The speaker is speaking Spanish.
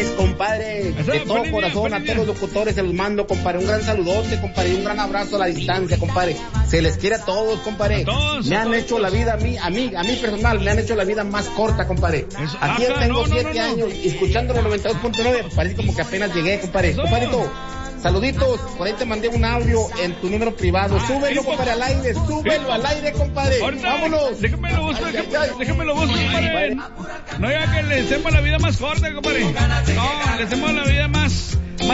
felicidades, compadre. De todo corazón, a todos los locutores se los mando, compadre. Un gran saludote, compadre, y un gran abrazo a la distancia, compadre. Se les quiere a todos, compadre. Me han hecho la vida a mí personal, me han hecho la vida más corta, compadre. Aquí ya tengo 7 años, escuchando los 92.9, parece como que apenas llegué, compadre. Compadrito, saluditos, por ahí te mandé un audio en tu número privado. Súbelo, compadre, al aire, súbelo al aire, compadre. Vámonos. Déjame lo busco, compadre. No diga que le hacemos la vida más corta, compadre. No, le hacemos la vida más